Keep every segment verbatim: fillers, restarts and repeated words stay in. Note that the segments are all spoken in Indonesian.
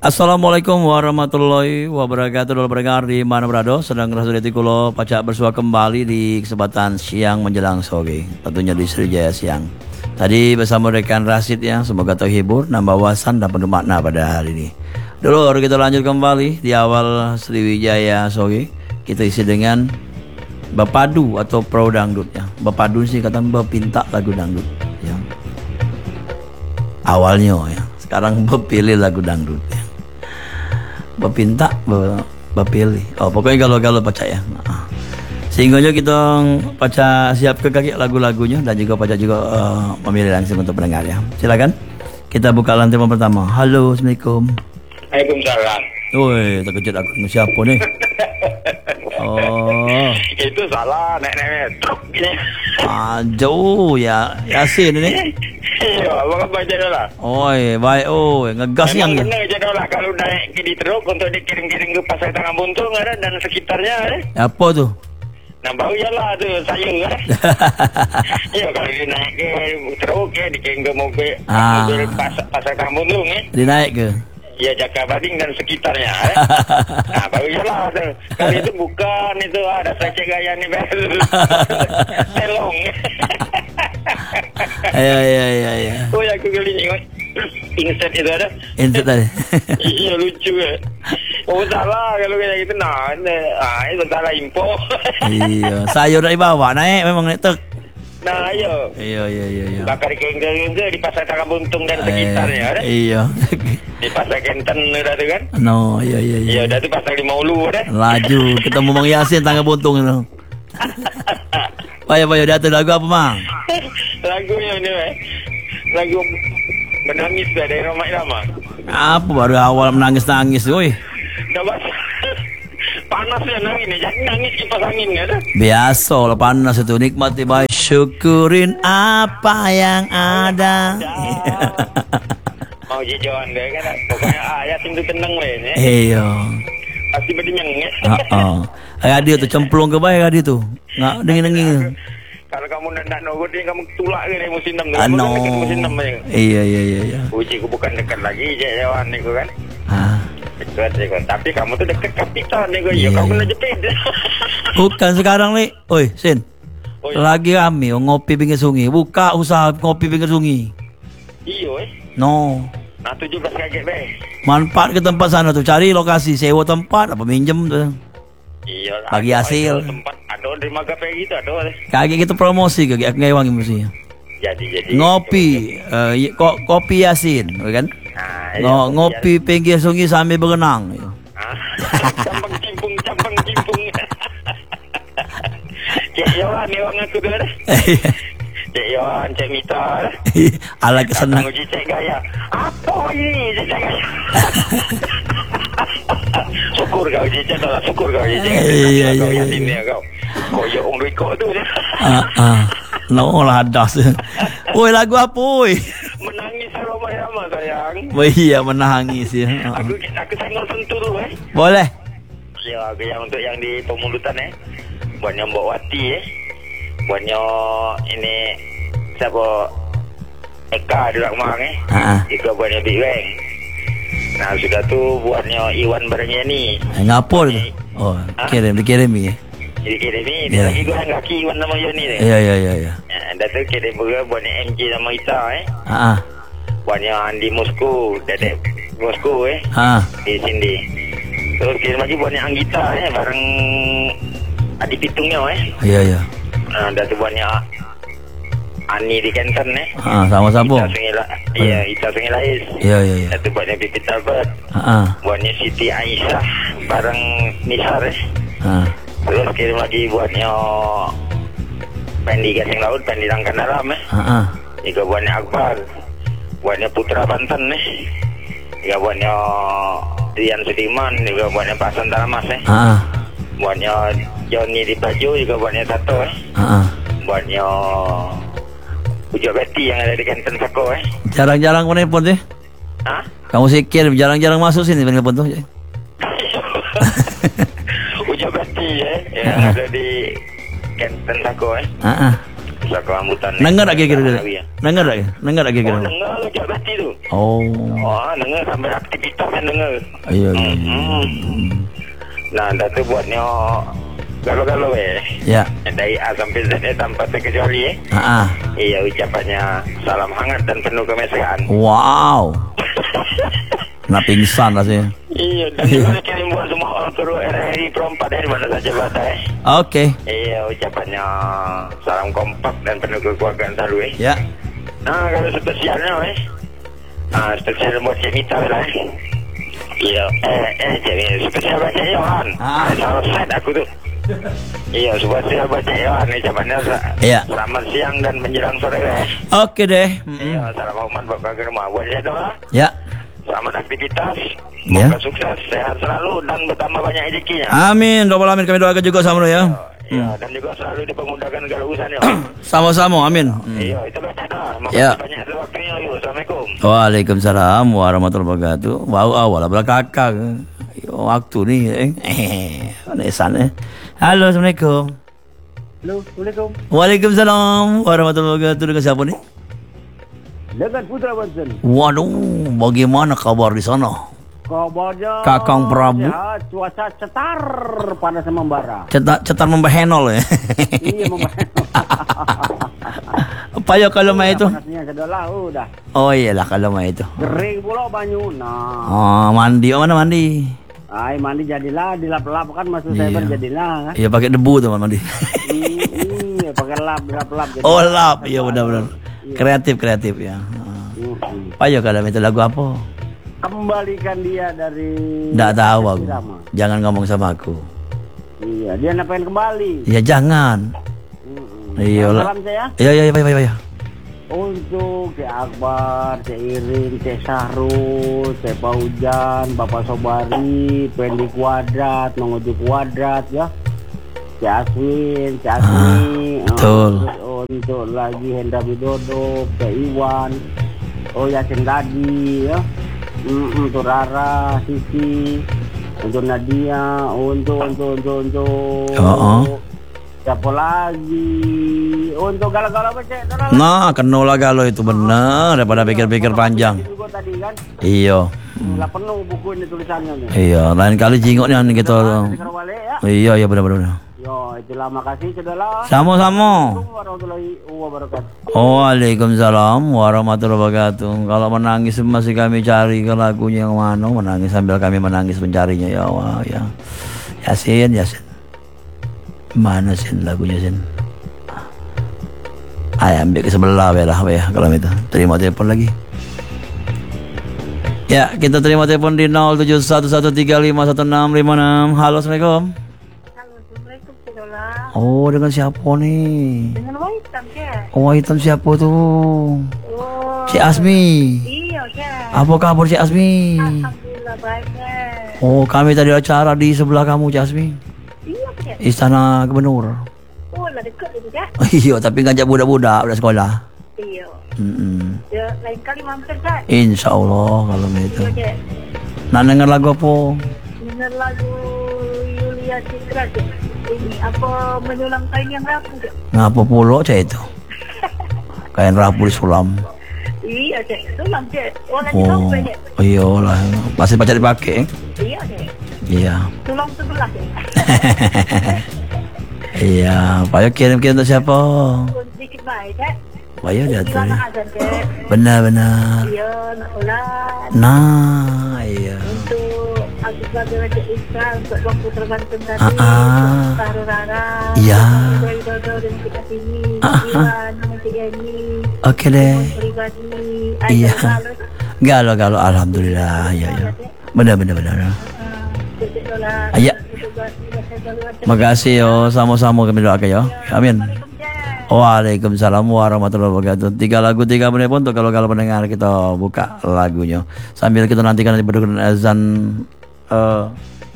Assalamualaikum warahmatullahi wabarakatuh. Dulu pendengar di mana berada, sedang rasa di kulo pacak bersua kembali di kesempatan siang menjelang sore, tentunya di Sriwijaya Siang. Tadi bersama rekan Rasid ya, semoga terhibur, nambah wawasan dan penuh makna pada hari ini. Dulu kita lanjut kembali di awal Sriwijaya sore, kita isi dengan Bapadu atau Pro Dangdut ya. Bapadu sih kata bapinta lagu dangdut ya. Awalnya ya, sekarang bepilih lagu dangdut ya. Bapinta, bapilih. Oh pokoknya galau-galau pacak ya. Nah, sehingga kita pacak siap ke kaki lagu-lagunya dan juga pacak juga uh, memilih langsung untuk pendengar ya. Silakan. Kita buka lantai pertama. Halo, assalamualaikum. Waalaikumsalam. Woi, terkejut aku. Siapa nih? Oh, itu salah nek-nek truk gini. Ah, jauh ya. Yasin ini. Iya, abang baca dah lah. Oi, baik oh, ngegas yang benar je dah lah kalau naik ke di truk untuk dikirim-kirim ke Pasar Tangan Buntung ada dan sekitarnya ada. Apa tu? Nah baru jalan tu saya kan. Iya kalau dia naik ke truk ya dikirim ke mobil, Ah. mobil Pasar, Pasar Tangan Buntung eh. Dia naik ke? Ya Jaka Bading dan sekitarnya eh. Nah baru jalan tu. Kalau itu bukan itu ada secek gaya ni bel. Telong. Ya ya ya ya. Oh ya aku kali ni insert itu ada. Insert tadi. Iya lucu ya. Oh salah kalau kayak gitu nah, ah itu salah info. Iya, sayur dari bawah naik memang naik truk. Nah iya. Iya iya iya iya. Bakar kengkeng di Pasar Tangan Buntung dan sekitarnya ada. Iya. Di Pasar Kenten udah tu kan. No, iya iya iya. Iya udah tu Pasar Lima Ulu dah. Laju ketemu Mang Yasin tangga buntung itu. Payah-payah dia ada lagu apa Mang? Lagunya ni eh. Lagu menangis dah dari Ramai Rama. Apa baru awal menangis-nangis woi. Dah bahasa. Panas ya nangis ni. Jangan nangis kipas angin kan. Biasa lah panas itu, nikmati baik. Syukurin apa yang ada. Mau jijuan dia kan. Pokoknya ayat itu tenang weh ni. Iya. Pasti berdenyang eh. Heeh. Radio tu cemplung ke baik radio tu. Ngak dengin-dengin. Kalau kamu nak nongol ni kamu tulak ke ni musim enam tu. Ano. Dekat musim enam je. Iya iya iya iya. Uji ku bukan dekat lagi je jawan ni ku kan. Ha. Dekat je kan. Tapi kamu tu dekat kapital ni ku. Ya Iya, kau iya. kena jepit. Bukan sekarang ni. Oi, Sin. Oh, iya. Lagi kami oh, ngopi pinggir sungai. Buka usaha ngopi pinggir sungai. Iyo eh. No. Nah tujuh belas kaget be. Manfaat ke tempat sana tu, cari lokasi, sewa tempat apa minjem tu. Iya lah. Bagi hasil. Ada tempat ada di Magape gitu ada. Kaki kita promosi ke ngai wangi mesti. Jadi jadi. Ngopi, uh, ko, kopi Yasin, kan? Nah, Ngo, ngopi pinggir sungai sambil berenang. Ah. Campang cimpung, campang cimpung. Cik Yohan ni orang aku tu dah. Cik Yohan, Cik Mita dah. Ala kesenang. Uji Cik Gaya. Apa ini Cik Gaya? Syukur kau Cik Cik lah. Syukur kau Cik Cik. Iya, iya, Kau iya, yasin iya. dia kau. Kau ya orang rekod tu je. Ah ah. No lah das. Oi lagu apa oi? Menangis ramai-ramai sayang. Oh, iya menangis ya. Ah. Aku aku senggol sentuh tu eh. Boleh. Ya, aku yang untuk yang di pemulutan eh. Buatnya Mbak Wati eh. Buatnya ini siapa Eka di Rakmang eh. Ha. Juga buatnya Big Bang. Nah sudah tu buatnya Iwan Barangeni. Ngapor tu? Oh, kirim dikirim ya. Jadi kirim ni dia Ya. lagi goyang kaki Iwan nama Yoni tu. Iya iya iya iya. Ya, dah tu kirim juga buatnya M J nama Ita eh. Ha ah. Buatnya Andi Moskow, Dedek Moskow eh. Ha. Di sini. Terus kirim lagi buatnya Anggita eh bareng adik pitungnya eh. Iya iya. Nah, dah tu buatnya Ani di Kenten eh. Ha sama Ita siapa? Sungai La, iya, Ita Sungai Lais. Iya iya iya. Dah tu buatnya Pipit Albert. Ha ah. Buatnya Siti Aisyah bareng Nisar eh. Ha. Terus kirim lagi buatnya Pendi Gasing Laut, Pendi Langkan Dalam eh. Ha ah. Juga buatnya Akbar. Buatnya Putra Banten eh. Juga buatnya Rian Sudirman. Juga buatnya Pasan Taramas eh. Ha ah. Buatnya Johnny di Baju. Juga buatnya Tato eh. Ha ah. Buatnya Ujo Betty yang ada di Kenten Sako eh. Jarang-jarang menelpon deh. Hah? Kamu sikir jarang-jarang masuk sini menelpon tu. Ujo Betty eh. Yang ada di Kenten Sako eh. Ha ah. Besar kelambutan. Dengar tak kira-kira? Ya. Dengar tak? Dengar tak Oh, kira-kira? dengar lu jak berarti tu. Oh. Oh, dengar sampai aktivitas yang dengar. Iya, iya. Hmm. Nah, dah tu buatnya galau-galau eh. Ya. Dari A sampai Z eh, tanpa terkecuali eh. Ah. Iya, ucapannya salam hangat dan penuh kemesraan. Wow. Kena pingsan rasanya. Iya, dan juga kirim buat semua orang turut R R I perempat dari mana saja berada eh. Oke. Iya, ucapannya salam kompak dan penuh kekeluargaan selalu eh. Ya. Nah, kalau spesialnya eh. Ah, spesial buat Cik Mita lah eh. Iya, eh, eh, Cik, spesial buat Cik Yohan. Ah. Salah set aku tuh. Iya, spesial buat Cik Yohan ucapannya Iya. selamat siang dan menjelang sore eh. Oke deh. Iya, salam hormat buat keluarga rumah. Buat saya doa. Ya. Selamat aktivitas, Ya. semoga sukses, sehat selalu dan bertambah banyak rezekinya. Amin. Robbal alamin, kami doakan juga sama ya. Ya, dan juga selalu dipermudahkan segala urusannya. Sama-sama. Amin. Hmm. Iya, itu baca dah. Ya. Makasih banyak atas waktunya. Yuk, Assalamualaikum. Waalaikumsalam warahmatullahi wabarakatuh. Wow, awal lah kakak. Waktu ni eh. Nesan eh. Halo, Assalamualaikum. Halo, Assalamualaikum. Waalaikumsalam warahmatullahi wabarakatuh. Dengan siapa ni? Dengan Putra Banten. Waduh, bagaimana kabar di sana? Kabarnya Kakang Prabu. sehat, cuaca cetar panas membara. Cetar, cetar membahenol ya. Iya membara. Apa ya kalau mah itu? Panasnya sedolah udah. Oh iyalah kalau mah itu. Kering pula banyu. Nah, Oh, mandi. Oh, mana mandi? ay mandi jadilah dilap-lap kan maksud saya Iya. berjadilah kan. Iya pakai debu tuh mandi. Iya, pakai lap, lap-lap. jadi- Oh, lap. Iya benar-benar. Kreatif, kreatif ya. Mhm. Apa ya kalau itu lagu apa? Kembalikan dia dari Nggak tahu aku. Irama. Jangan ngomong sama aku. Iya, dia ngapain kembali? Ya jangan. Mhm. Iya lah. Salam saya. Iya iya iya iya. iya. Untuk Cik Akbar, Cik Irin, Cik Sahrul, Cik Paujan, Bapak Sobari, Pendi Kuadrat, Menguju Kuadrat ya. Cik Aswin, Cik Asmi, Ah, betul. oh, untuk lagi Hendra Widodo, Cik Iwan, oh Yasin Dadi ya. Mm, untuk Rara, Sisi, untuk Nadia, untuk untuk untuk untuk Oh, oh. siapa lagi? Untuk galau-galau apa cek? Nah, kenola galau itu benar daripada pikir-pikir panjang. Juga tadi kan, Iya. lah penuh buku ini tulisannya nih. Iya, lain kali jingoknya nih gitu. Di Karawale ya. Iya iya benar-benar. Yo, itulah makasih saudara. Sama-sama. Assalamualaikum warahmatullahi wabarakatuh. Waalaikumsalam warahmatullahi wabarakatuh. Kalau menangis masih kami cari ke lagunya yang mana, menangis sambil kami menangis mencarinya ya Allah ya. Yasin, Yasin. Mana Sin lagunya Sin? Ayo ambil ke sebelah ya lah ya kalau itu. Terima telepon lagi. Ya, kita terima telepon di nol tujuh satu satu tiga lima satu enam lima enam. Halo, Assalamualaikum. Halo, Assalamualaikum, Cidola. Oh, dengan siapa nih? Dengan Waitan, Kak. Oh, hitam siapa tuh? Oh. Cik Asmi. Iya, Kak. Apa kabar Cik Asmi? Alhamdulillah banyak. Oh, kami tadi acara di sebelah kamu Cik Asmi. Iya, Kak. Istana Gubernur. Oh, lah dekat itu, Kak. Iya, tapi ngajak budak-budak udah sekolah. Iya. Mm-mm. Ya, lain kali mampir, Kak. Insya Allah kalau begitu. Iya, Kak. Nah, dengar lagu apa? Dengar lagu Yulia Citra, Kak. Ini apa menyulam kain yang rapuh, Kak? Ngapa pula Cik itu? Kain rapuh disulam. Iya, Kak. Sulam, Kak. Oh, lagi Oh, sampai, Kak. iya lah. Masih pacar dipakai? Iya, Kak. Iya. Sulam sebelah, Kak. Iya. Payo kirim-kirim untuk siapa? Pun sedikit baik, Kak. Payo dia tuh. Gimana azan, Kak? Benar-benar. Iya, nak ulat. Nah, iya. Untuk aku sebagai Raja Isra, untuk Bang Putra Banten tadi, Ah, ah. untuk Taruh Rara, Iya. untuk Widodo dan kita sini, Ah, ah. Iwan, nama Cik Yani, Oke deh. pribadi, Iya. Aisyah Salus, Galau-galau alhamdulillah. Iya, iya. Benar-benar benar. uh, Cik Dola, Iya. juga juga saya selalu ada. Makasih yo, sama-sama kami doakan yo. Amin. Assalamualaikum, Cik. Waalaikumsalam warahmatullahi wabarakatuh. Tiga lagu tiga menit pun untuk kalau kalau pendengar kita buka lagunya sambil kita nantikan nanti berdengar azan uh,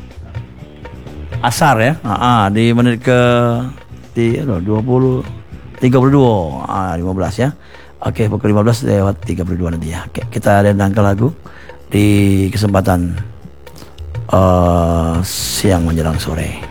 asar ya. Ah, ah, di menit ke di aduh, dua puluh tiga puluh dua ah, lima belas ya. Oke, pukul lima belas lewat tiga puluh dua nanti ya. Oke, kita dendang ke lagu di kesempatan uh, siang menjelang sore.